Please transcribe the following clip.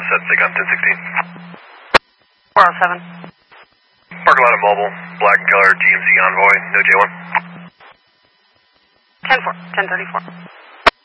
set SIG on 1016. 407. Parking lot of Mobile, black and color GMC Envoy, no J1. 10-4, 1034.